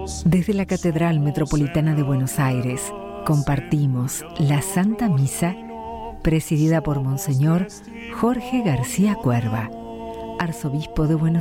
Desde la Catedral Metropolitana de Buenos Aires compartimos la Santa Misa presidida por Monseñor Jorge García Cuerva, arzobispo de Buenos Aires.